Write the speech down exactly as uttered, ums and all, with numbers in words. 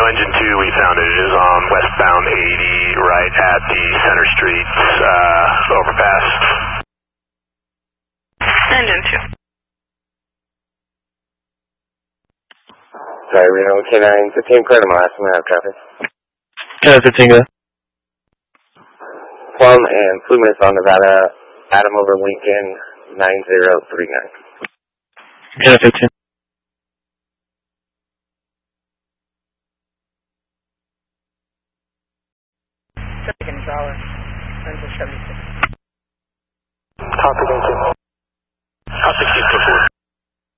engine two, we found it. It is on westbound eighty, right at the Center Street uh, overpass. Engine two. Sorry, Reno, K nine fifteen, clear to Moss, we have traffic. K nine fifteen, go. Plum and Plumas on Nevada, Adam over Lincoln, nine zero three nine. K nine fifteen. Second dollar, seventy-six. Copy, thank you.